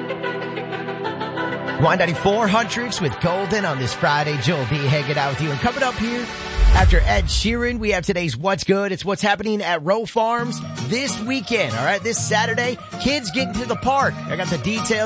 Y94 with Golden on this Friday. Joel B hanging out with you. And coming up here after Ed Sheeran, we have today's What's Good. It's what's happening at Rowe Farms this weekend. All right, this Saturday, kids getting to the park. I got the details.